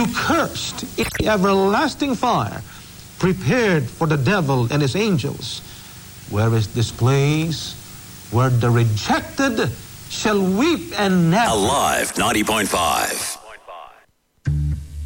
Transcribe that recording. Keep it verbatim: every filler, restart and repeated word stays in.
You cursed the everlasting fire prepared for the devil and his angels. Where is this place where the rejected shall weep and never... Alive ninety point five.